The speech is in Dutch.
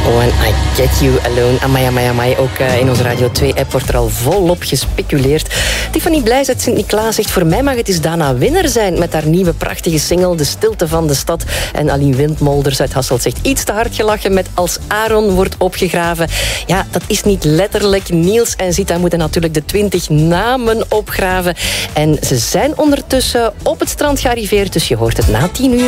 Oh, en I Get You Alone. Amai. Ook in onze Radio 2-app wordt er al volop gespeculeerd. Tiffany Blijs uit Sint-Niklaas zegt... Voor mij mag het eens Dana Winner zijn met haar nieuwe prachtige single De Stilte van de Stad. En Aline Windmolders uit Hasselt zegt... Iets te hard gelachen met Als Aaron wordt opgegraven. Ja, dat is niet letterlijk. Niels en Zita moeten natuurlijk de 20 namen opgraven. En ze zijn ondertussen op het strand gearriveerd. Dus je hoort het na 10 uur.